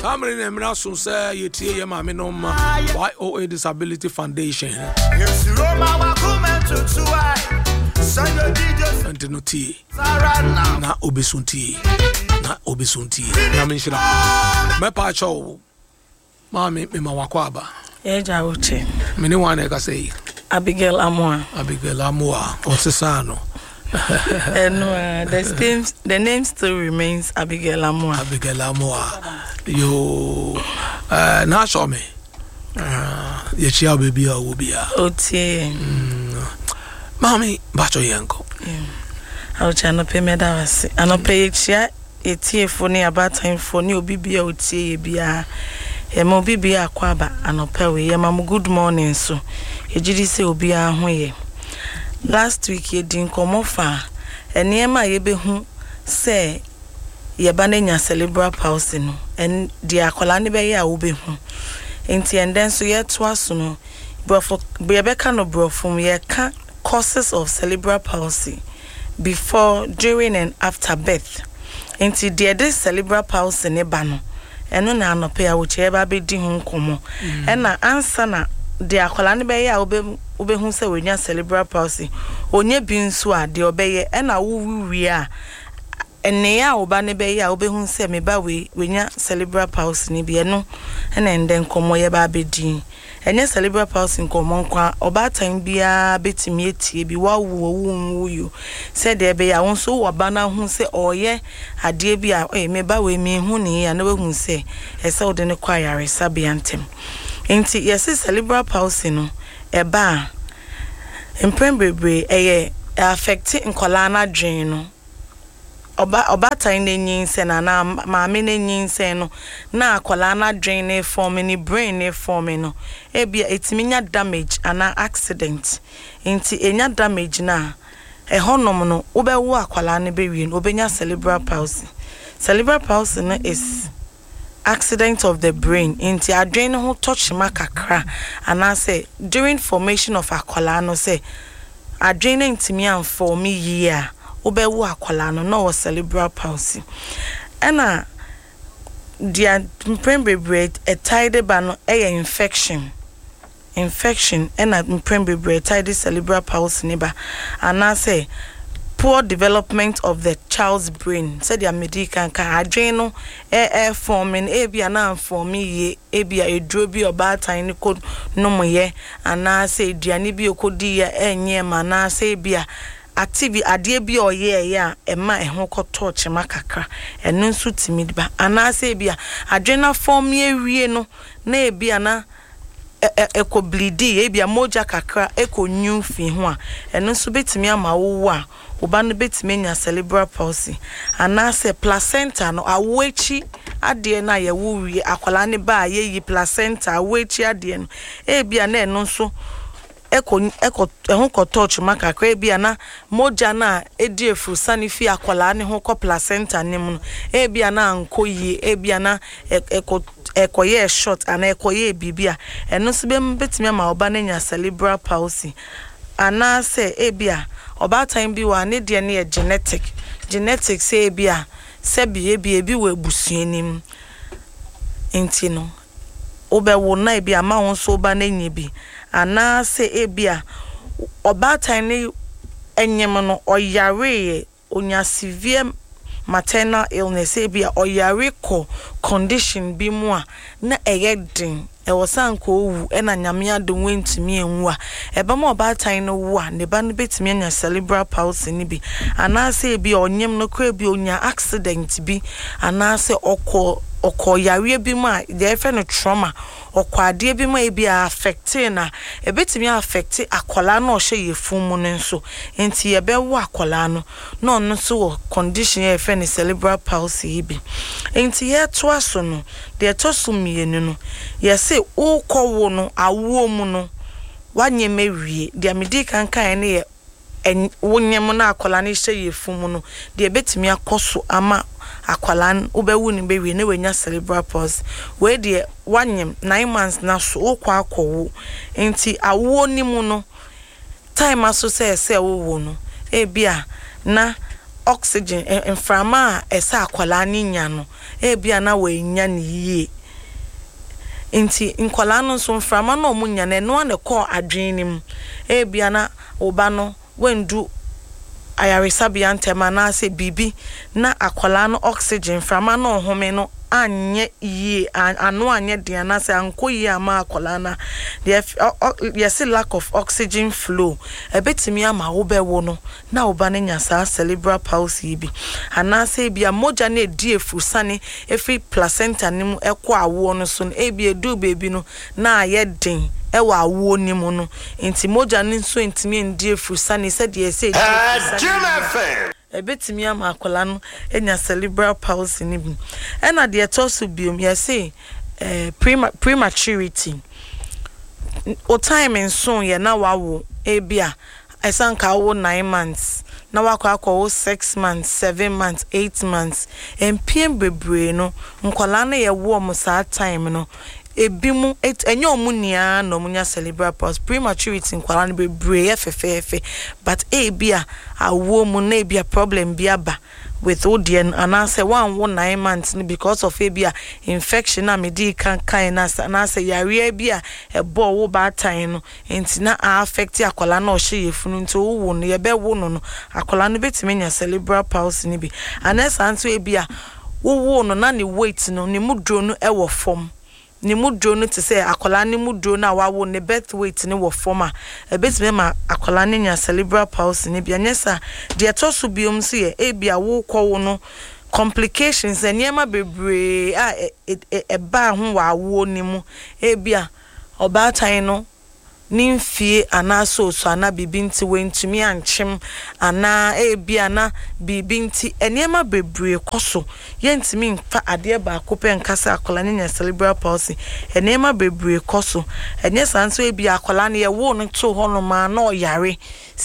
Family name na so say yetie ye mame no ma YOA Disability Foundation. Yes, Roma wa come to why. Sanyo DJ Antinuti. Na obesunti. Na obesunti. Na menshira. Me pa cho. Mami me mawakwa aba. Eja uche. Me ni wane ka say. Abigail Amoa. Abigail Amoa. Osesano. And the name still remains Abigail Amoa. Abigail Amoa. You na show me. Ye chia baby o bia. Otie. Mami, bacho yenko. Aucha no pe meda wase. Anope chia etie foni about time foni obi bia otie bia. E mo bibia akwaba anope we ye mam good morning so. Ejidi se obi ahoye. Last week ye din komofa eniema ye behu se ye ba na nya cerebral palsy no en di akola ne be ye a wo behu enti enden so ye to aso no brofo be beka no brofum ye ka causes of cerebral palsy before, during and after birth. Enti de cerebral palsy ne ba no eno na anope a wo che ba be di ho nkomo na ansa na de akola ne be ye a obehu se wenya cerebral palsy onye bi nso a de obeye na wo wi a ene ya oba ne be ya obehu se me ba we wenya cerebral palsy ni bi eno na enden komo ye ba bedi enye cerebral palsy nkomo nkwa oba tan bia betimi etie bi wa wo yo se de be ya wonso wo ba na hu se oye ade bi a me ba we mi hu ni ya na we hu se ese wo de ne kwa yare sabiantem enti yes cerebral palsy no eba emprembebre eye affect nkola na dwen no oba tan na nyinse na maame na nyinse no na akola na dwen ne form ni brain ne form no ebia etiminya damage ana accident enti enya damage na ehonom no obewo akola ne bewie no obenya cerebral palsy no is accident of the brain inti adwen ho touch makakra ana say during formation of akola no say adwen ntimi anform yia obewu akola no was cerebral palsy ana dia mprembebre a tide ba no infection ana mprembebre tide cerebral palsy ne ba ana say poor development of the child's brain said the medical ka adwen no forming ebia na form ye ebia edro bi oba tan ko no moye ana say duane bi okodi ya enye ma na say bia atibi ade bi oye ya ema eho koto chema kakra eno nso timid ba ana say bia adwen na form ye wie no na ebia na eko bleedi ebia moja kakra eko nyu fi ho a eno nso betimi ama wo a oba no betimi nya cerebral palsy ana se placenta no awechi ade na ye wo wie akwala ne ba ye yi placenta awechi ade no ebia na eno nso eko touch makakra ebia na moja na edi efru sanifi akwala ne ho ko placenta ne mu ebia na ankoyi ebia na ekoye short ana ekoye bibia eno nso betimi ama oba na nya cerebral palsy ana se ebia oba time bi wa ne de ne genetic say bia se bi we busuanim enti no obewo na bia ma won so oba na nyi bi ana se ebia oba time ne enyem no oyare onya severe maternal illness ebia oyare ko condition bi mu a na eyedin ewosan ko wu ena nyame adom wentimi enwu a eba ma oba tan no wu a ne ba no betimi anya cerebral palsy ni bi ana se bi onyem no kra bi onya accident bi ana se oko yare bi ma de efe no trauma okwade bi ma e bi affect na e betimi affect akola na o hye yefun mu nso enti ye be wo akola no na ono so condition e efe ne cerebral palsy bi enti ye to aso no de to so mienu no ye se ukowo no awo mu no wanye mewie de medical kan ne ye wonyem na akola ne hye yefun mu no de betimi akoso ama akwalan obewu ni bewie ne wenya cerebral palsy we de wanyem 9 months na so okwa akowo enti awo ni mu no time aso se wo no ebia na oxygen mframa esa akwala ni nya no bia na we nya ne yie nti nkwala no so mframa no mu nya na no na call adwenim bia na oba no wendu ayaresa bia ntema na se bibi na akwala no oxygen mframa no home no anye ye anu anye dia na se anko ye ama akwala na yes lack of oxygen flow ebetimi ama wo bewo no na oba ne nya sa cerebral palsy bi ana se bia moja na edi efusane efi placenta nim ekwa awo no so ebi edu baby no na aye den ewa awo nim no enti moja ne so entimi ndi efusane se de ese ebetimi ama akwala no enya cerebral palsy ni bi ena de etoso biom yesi prematurity o time in soon ye na wawo ebia esanka wo 9 months na wakwa 6 months 7 months 8 months empiem bebre no nkwala na ye wo mo sa time no ebimu enye omunia no munya cerebral palsy prematurity nkwala no bebre ye fefefe but ebia awo mu na ebia problem bia ba with odien and answer 9 months because of ebia infection na medi kan na say yare bia ebo wo ba tan no enti na affect akwala na o hye yefunu nti wo no ye be wo no akwala no betime nya cerebral palsy ni bi anesa anto ebia wo no na ne weight no ne mudro no e wo form ni mudro no te say akwala ni mudro na wawo ne birth weight ni wo forma ebetime ma akwala ni nya cerebral palsy ni bia nyesa de etoso biom so ye ebia wo kwo no complications eniema bebre ba ho wawo ni mu ebia obatan no nimfie ana so ana bibinti wentumi anchim ana ebia na bibinti eniema bebre koso yentimi mfa ade ba kope nkasa akola nya cerebral palsy eniema bebre koso enye sanso ebia akola na ye wo no to hono ma na oyare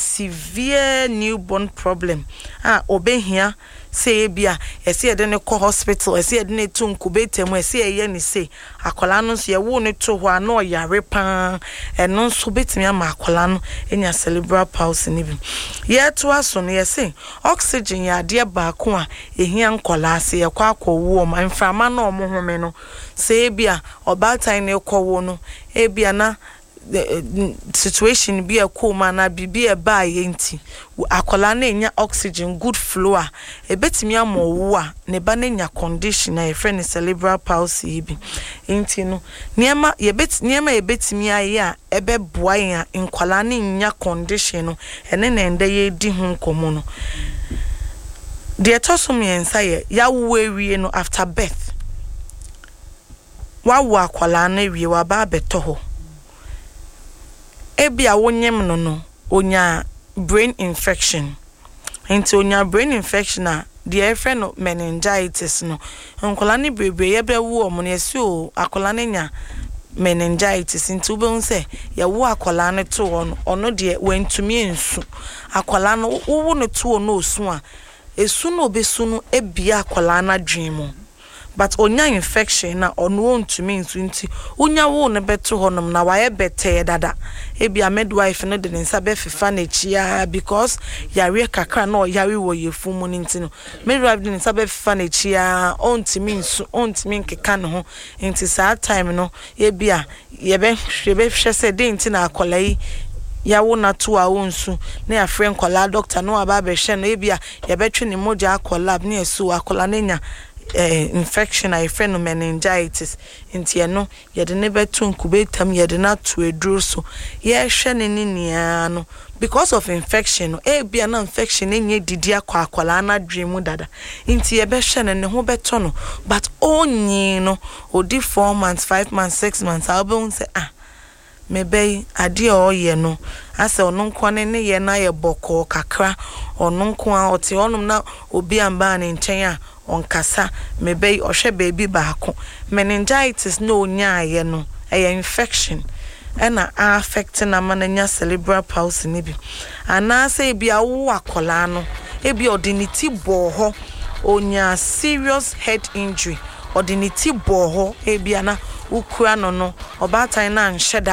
severe newborn problem obehia say bia ese ye de ne ko hospital ese ye de ne to incubator mu ese ye ne say akola no so ye wo ne to ho ana oyare pa eno so betimi ama akola no enya cerebral palsy ni bi ye to aso no ye say oxygen ya de ba ko a ehia nkola ase ye kwa akwo ma mframa na omo home no say bia obatan ne kowo no ebia na situation be a coma na bibi e ba yenti akola na enya oxygen good flow a ebetimi amowo a ne ba na nya condition na friend cerebral palsy bi enti no niema ebetimi aye a ebe boa ya nkola na nya condition no ene na ende ye di hu nkomo no de etosom yensa ye yawo ewie no after birth wawo akola na ewie wa ba beto ho ebia wonyem no onya brain infection enti onya brain infection a the friend no meningitis no nkola ni brebe ye be wo omo ne si o akola ne nya meningitis enti ube unse ya wo akola ne to ono de wentumi ensu akola no wo no to no osu a esu no obesu no ebia akola na dwemu but onya infection na ono ontumi nsu nti onya wo ne beto honom na waye bete dada ebia midwife no de nsa be fefa na chia because yare kakra na yare wo yefumu nti no midwife de nsa be fefa na chia ontumi nsu ontumi nkeka no ho nti saa time no ebia yebe hwehwe se de nti na akolai ya wo na to a wonsu na ya friend kola doctor no aba be hwe no ebia yebetwe ne moja akola na esu akola nenya infection I friend meningitis inti no ye de ne betu incubator ye de na to eduro so ye hwe ne nia no because of infection bia na infection enye didi akwala na dream dada inti ye be hwe ne ho beto no but onyi no odi 4 months 5 months 6 months album say mebe ade oye no ase ono nko ne ye na ye boko kakra ono nko a ote onum na obi amba ne nchen a onkasa mebe ohwe baby baako meningitis no nya ye no infection ena affect na mananya cerebral palsy ni bi ana se bia wo akola no ebia odiniti boho onya serious head injury odiniti boho ebia na ukura no obatan na nheda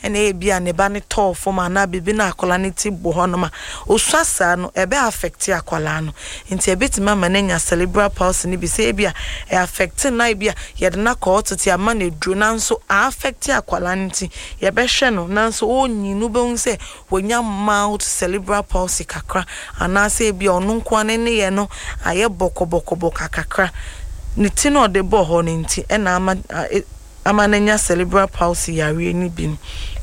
ene bia ne ba ne to form ana bibi na akola ne ti bo ho no ma osasa no ebe affect akola no nti ebetima ma na nya cerebral palsy ni bi se bia e affect na bia ye de na ko tete ama na duro nanso affect akola nti ye be hwe no nanso onyi no be hu se wonya mild cerebral palsy kakra ana se bia ono nko ane ne ye no aye boko kakra ni ti no de bo ho ne nti e na ama na nya cerebral palsy yare ni bi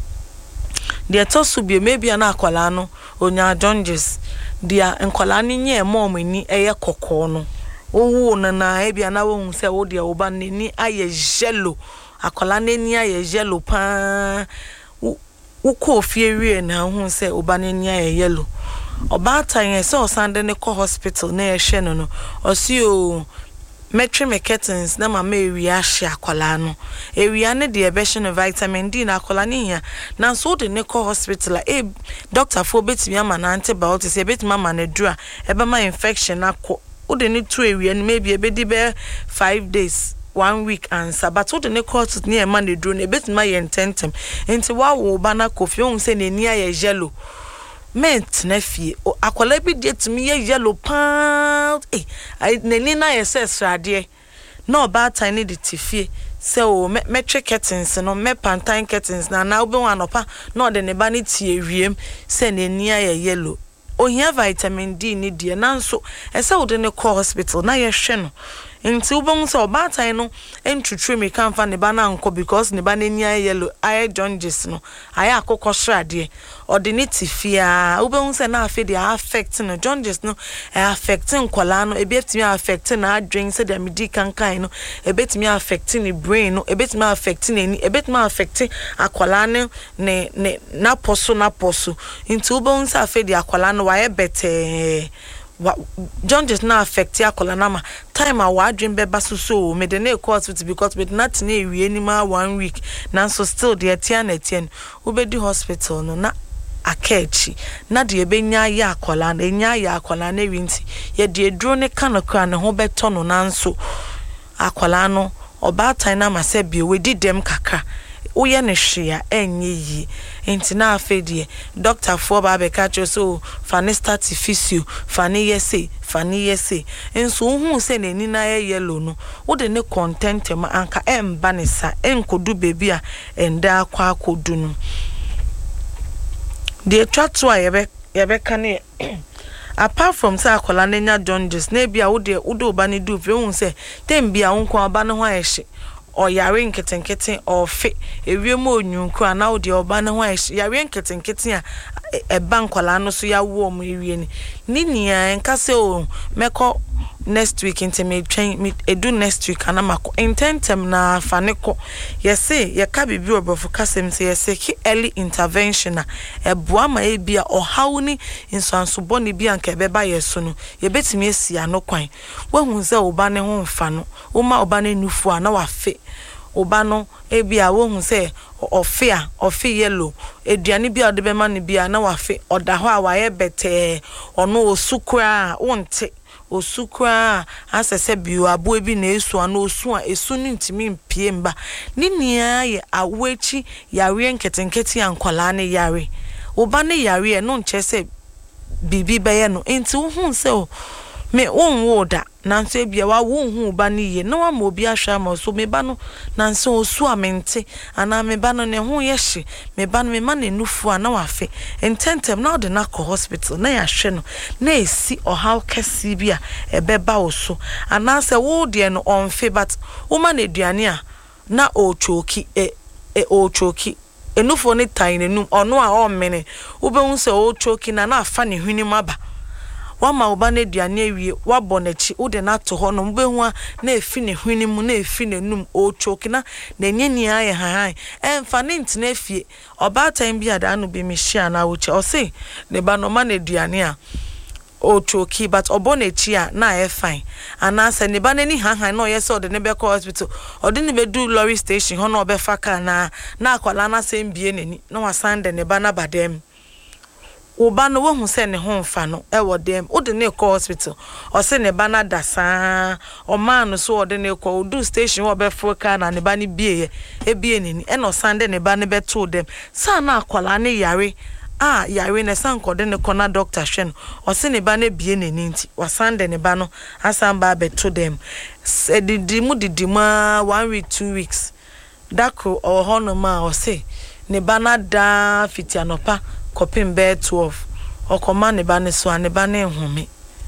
de to so bi maybe na akola no onya jaundice dia nkola ni nye mom ni eye kokko no owu na e bia na wo hu se wo de oba ni aye yellow akola ni aye yellow pa uko fie wie na hu se oba ni aye yellow oba tan se osande ne ko hospital na ye hwe no osi o metri curtains na mama ewia hye akola no ewia ne de be hye vitamin D na akola ne hia na so de ne ko hospital doctor for betimi ama na antibiotics betimi ama na dura ebe ma infection akọ o de ne to ewia no maybe ebedi be 5 days 1 week and sabat o de ne ko to ne e ma na duro na betimi ma ye ntentem enti wa wo ba na kofi o se ne ni aye yellow mint na fie akola bi de tumi ye yellow pa neni na ye se srade na oba tan ne de tifie se o metric curtains no me pantan curtains na obi wan opa na de ne ba ne tie wiem se neni aye yellow ohia vitamin D ni de nanso ese wo de ne call hospital na ye hwe no nti ubon so oba tan no entutru me kan fa ne ba na nko because ne ba neni aye yellow aye jaundice no aye akokọ srade ordinity fear ubon se na afi dey affect no jaundice no affecting kola no ebetimi affecting na adwen se dey medical kan no ebetimi affecting the brain no ebetimi affecting any ebetimi affecting akola ne na poso into ubon se afi dey akola no wa bete jaundice na affect akola na ma time a wa adwen beba so me de na court because me not na ewie ni ma 1 week nanso still dey tia na tia ubedi hospital no na akechi na de ebenya ya akola na enya ya akola na winti ye de eduro ne kanokra ne ho beto no nanso akola no oba tan na ma se bi we di dem kakra uye ne hwea enye yi enti na afedie doctor for ba be catch so fani start physio fani yese enso hu se na ni na yellow no wo de ne content ma anka emba ne sa enkodu bebi a enda akwa akodu no de twatso a yebe kane apart from say akola nenya jaundice na bia wo de oba ne du fe hu se tembia wo nko oba ne ho ayehye or yare nketenkete or fe ewiem onyunku ana wo de oba ne ho ayehye yare nketenkete a bankola no so ya wo mu ewie ni nia enka se o meko next week into me train edu next week ana mako intentem na faneko yese ye ka bibi obrofo kasem se yese ki early intervention na eboa ma ebia ohawni insanso boni bia nka beba yeso no ye betimi esia no kwan wahun se oba ne ho mfa no oma oba ne nufu ana wafe oba no ebia wahun se ofe yellow eduane bia de be ma ne bia na wafe oda ho a waye bete ono osukura wonte osukra asese biu abo ebi na esu ana osu a esu ni ntimi mpie mba ni nia ye awechi yare nketenkete ankwala ne yare oba ne yare no nchese bibi beye no enti hu se o me wonwo da nanso ebia wa wonhu ba ne ye na wa ma obi ahwa ma so me ba no nanso osu amente ana me ba no ne ho yehye me ba no me ma ne nufu ana wafe intentem na de na ko hospital na ya hwe no na esi ohaw kesi bia ebeba oso ana se wo de no onfe but wo ma na duane a na ochoki ochoki enufo ne tan nenum ono a o mene wo be hu se ochoki na afa ne hwini maba wama oba ne duane awie wabɔ nachi wo de na to ho no mbehu a na efi ne hwini mu na efi ne num o chokina na nyeni aye han emfa ne ntena afie oba tan bi ada no bi mi hia na wo che o se ne ba no ma ne duane a o choki but obo na chi a na e fine ana se ne ba ne ni han na o ye se o de ne be ko hospital o de ne be do lorry station ho na obefa ka na akwala na se mbie nani na wasan de ne ba na badem Oba no wo hu se ne ho mfa no e wo dem wo de ne call hospital o se ne ba na dasa o man no so wo de ne call do station wo be foka na ne ba ne bie e bie ni e no sande ne ba ne be to dem sa na akwala ne yare yare ne san ko de ne kona doctor hwe no o se ne ba ne bie ne nti wa sande ne ba no asan ba be to dem e didi mu 1 week 2 weeks dako o hono ma o se ne ba na da fiti anopa kopin be 12 okoma ne ba ne so ane ba ne home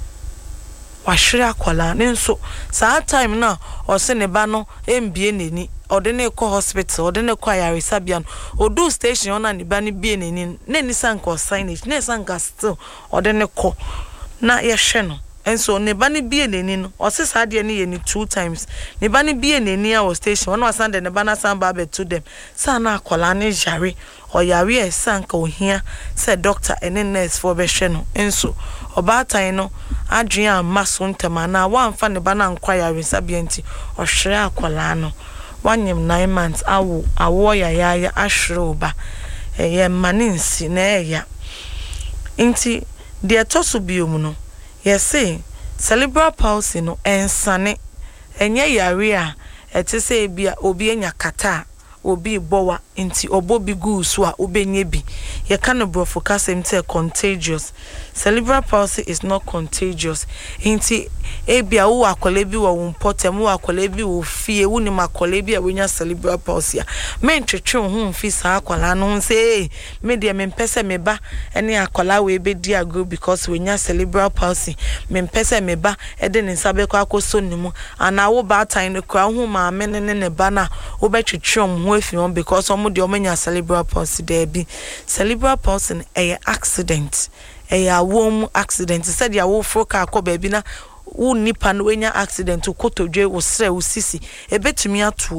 wa hwere akwala ne nso saa time na o se ne ba no embie neni ode ne ko hospital ode ne ko ayare sabia no odu station ona ne ba ne bie neni ne ni sanko signage ne sanka still ode ne ko na ye hwe no enso ne ba ne bie neni no o se saa de ne ye ni 2 times ne ba ne bie neni a o station ona sande ne ba na san ba be to them sa na akwala ne jare oyare esanka ohia se doctor ene nurse for be hwe no enso obatan no adwen amaso ntama na wamfa ne ba na nkwayare sabienti ohwere akwala no wanyem 9 months awo ya ahwere oba eye maninsi na eya nti de toso biom no yesi cerebral palsy no ensane enye yare a etese bia obi enya kata obi bowa nti obobi gu so a obenye bi ye kan brofo kasem te contagious. Cerebral palsy is not contagious nti ebia wo akwala bi wo mpotem wo akwala bi wo fie wo ni makwala bi a wonya cerebral palsy a mentwetwe ho mfi saa akwala no se me de mempese me ba ene akwala we be di agro because wonya cerebral palsy mempese me ba e de ne nsabe kwa akoso nimu ana wo ba tan ne kwa ho ma me ne ba na wo betwetwe ho afi on because omo de omenya cerebral palsy there be cerebral palsy a accident a warm accident said ya wo froka akọ baabi na wo nipa no wenya accident ukotodwe wo sre wo sisi ebetumi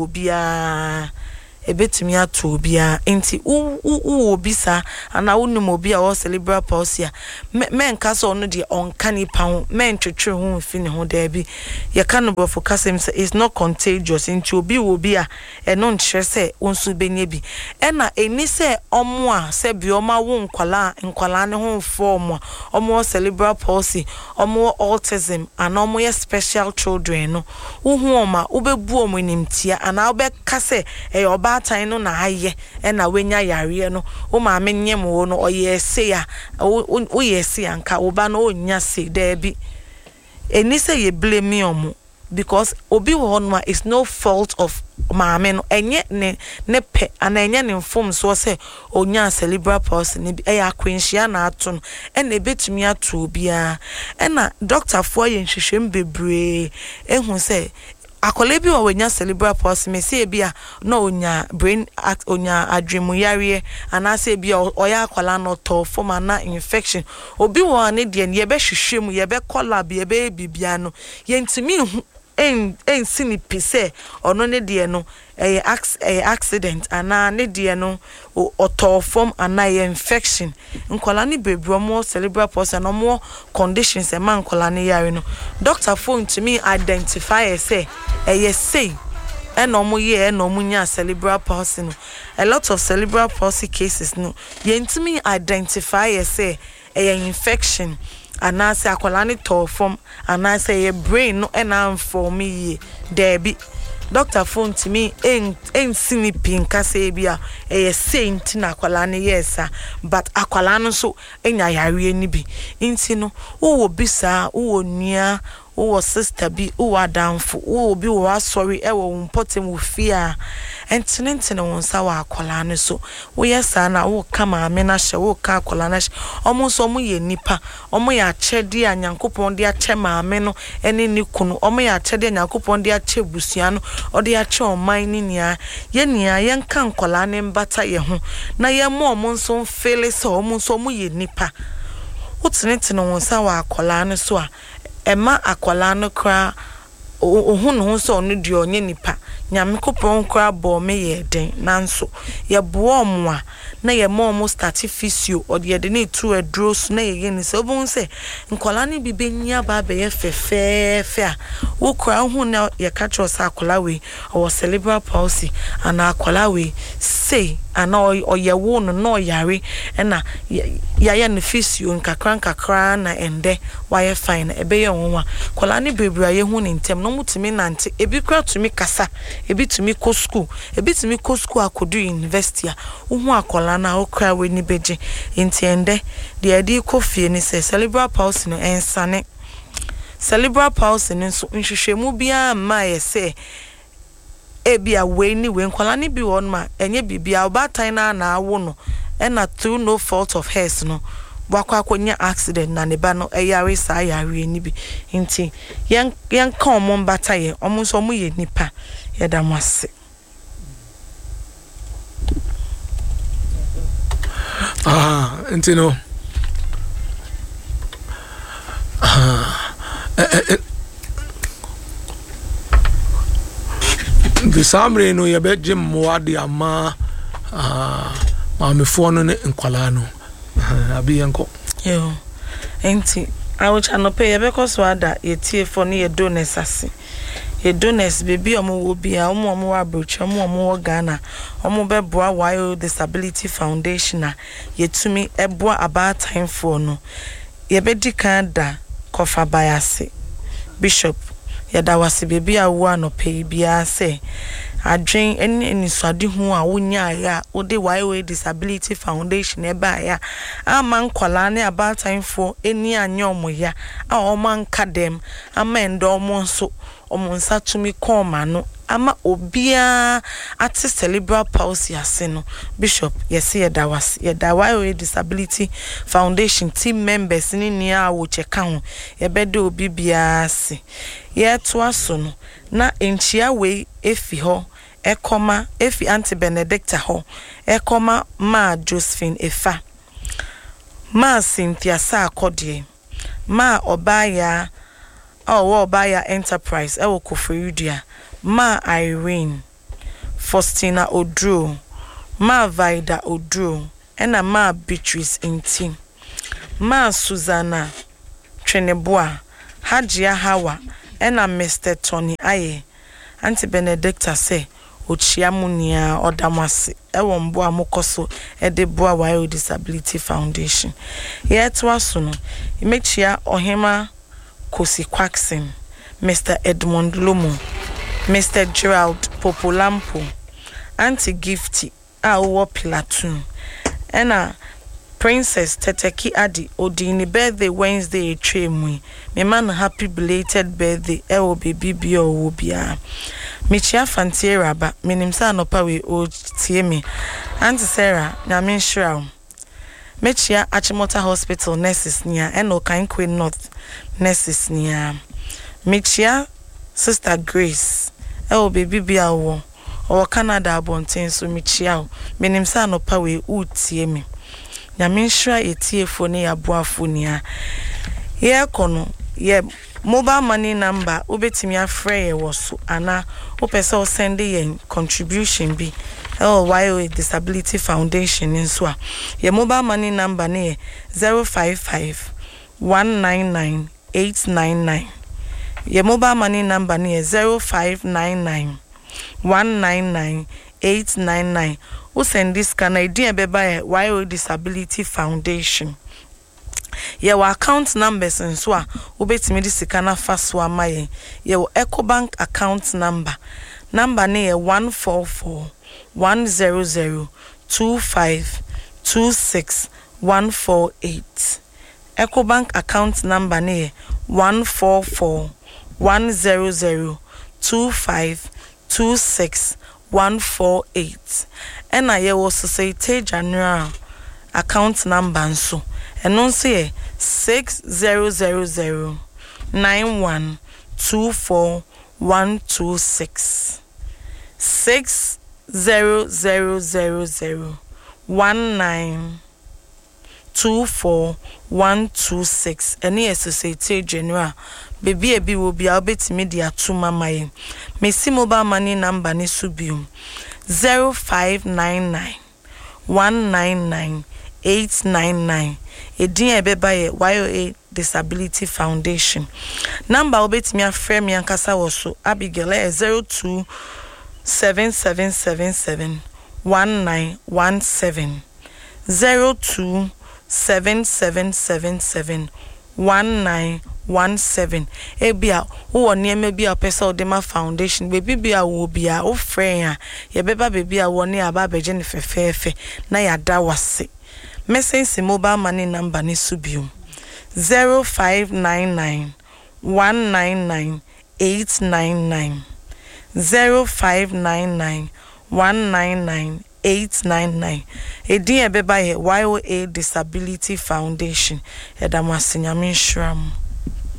atu obia enti wo obisa ana wo nim obi a wo cerebral palsy a men ka so no de onka nipa ho men twetwe ho fi ne ho da bi ye ka no bofo kasem say is not contagious enti obi a eno nkyere se wonsu benye bi ena eni se omo a se bi oma wo nkwala ne ho form a omo cerebral palsy omo autism ana omo ye special children no wo hu oma wo bebu omo nimtia ana wo be ka se oba atan no na aye na wenya yare no wo ma menyem wo no oyese ya wo yese anka wo ba no onya se da bi eni se ye blame omo because obi wo no is no fault of maame no enye ne pe ana enye ne mfom so se onya cerebral palsy ne ya akwenhia na ato no na ebetumi ato obia na doctor fo ye nhwehwem bebre ehun se akwala bi wanya cerebral palsy me se bia na onya brain onya adwemu yare ana se bia oya akwala no to form na infection obi wo ne de ne ye be hwehwem ye be collab ye be bibia no ye ntimi en sini pise ono ne de no accident ana ne de no oto form ana infection nkola ni bebro mo cerebral palsy no mo conditions e man nkola ne yare no doctor phone to me identify say say eno mo ye eno mo nya cerebral palsy no a lot of cerebral palsy cases no ye ntimi identify say infection ana say akola ne to form ana say your brain no ena form ye there be doctor phone to me en sinipi nka say bia saint na akola ne yesa but akola no so enya yare ni bi nti no wo bisa wo nua wo sister bi wo adamfo wo bi wo asori e wo mpotem wo fia entene won sa wa akola ne so wo yesa na wo kama me na hye wo ka akola na hye omo so omo ye nipa omo ya chede anyankopon de ache maame no ene ni kunu omo ya chede anyankopon de ache busua no ode ache oman ni nia ye nia ye nka akola ne mbata ye ho na ye mo omo nso mfele so omo nso omo ye nipa wo tene won sa wa akola ne so a ema akola no kra ohun ho so no de onye nipa nyame kopon kra bo me ye den nanso ye bo omo a na ye mo start physio or de de need to adros na ye ni se obun se nkola ne bibenya ba be ye fefefe a wo kra ho na ye ka tro sa akola we or cerebral palsy ana akola we say ana oye wo no yare na ya ne physio nkakra na ende wa ye fine ebe ye wonwa kola ne bebra ye hu ne ntem no mutumi nante ebi kra tumi kasa ebi tumi ko school akodu university a uhu akola na okra we ni beje entiende de adi ko fie ni se cerebral palsy no ensane cerebral palsy no so nhwehwemu bia ma ye se ebi awe ni we nkola ni bi won ma enye bibia obatan na awo no na through no fault of hers no wakwakonya accident na ne ba no eyare sa yare ni bi nti yen ka omo mbata ye omo so omo ye nipa ye da mwase nti no the samre no ye be jim moade ama mamefo no ne nkwala no abi enko yo enti awocha no pe ye be ko so ada ye tie fo ne ye donors ase ye donors bebi omo wo bia omo wa broach omo wo Ghana omo be boa Wild Disability Foundation a ye tumi eboa about time for no ye be di kan da kofa bayase bishop ye da wase bebi a wo no pe bia se adwen eni swade hu a wonya ya ode Wild Disability Foundation e ba ya ama nkola ne about time for eni anya omo ya a omo anka dem ama endo omo nso omonsa tumi koma no ama obia ati cerebral palsy ase no bishop yesi ye da Wild Disability Foundation team members ni nia wo cheka ho ye bede obi bia ase ye to aso no na enchia we efi ho ekoma efi Auntie Benedicta ho ekoma ma Josephine Efa ma Cynthia sa akodie ma Obaya Obaya Enterprise ewo Koforidia ma Irene Faustina Odro ma Vida Odro ena ma Beatrice Inti ma Susanna Tweneboa Hajia Hawa ena Mr. Tony Aye Auntie Benedicta se ochiamunia odamase ewo mbo amokoso ede boa Wild Disability Foundation yeto aso no imechia ohema Kosi Quaxin, Mr. Edmond Lomo, Mr. Gerald Popolampo, Auntie Gifty, Awo Platoon, Ena Princess Teteki Adi, Odini birthday Wednesday Tremui, me man happy belated birthday, Ewo baby bio wobia. Michia Fantiera ba, minimsa no pawe o tiemi, Auntie Sarah, Namin Shroud. Mechia Achimota Hospital nurses nia eno Kind Queen North nurses nia Mechia Sister Grace baby bia wo o Canada abonten so mechia menimsa no pawe utie me nyame nhra etiefo ne yaboafo nia ye kono ye mobile money number obetimi afre ye wo so ana opese o send ye contribution bi Wild Disability Foundation in Swa. Your mobile money number ne 055 199 899. Your mobile money number ne 0599 199 899. Who send this can idea by Wild Disability Foundation. Your account numbers in Swa. Ubetimi di sikana faswa maye. Your EcoBank account number. Number ne 144 100 25 26 148. EcoBank account number ne 144 100 25 26 148. And I will Societe General account number nso. Eno nso 6000 91 24 126 60000 19 24 126. Any Societe General baby ebi will be betimi di atuma maye. Mesi mobile money number ni subium 0599 199 899. Edin ebeba ye YOA Disability Foundation. Number obetimi afre mi ankasa woso Abigail 02 7777 1917 02 7777 1917. Ebia wo niema bia pesa odema foundation baby bia wo bia wo frɛ ya ye beba baby a wo ne aba beje ne fefefe na ya da wase. Message mobile money number ni subium 0599 199 899 0599 199 899. Edin ebeba ye YOA Disability Foundation. Edamasinyame shram.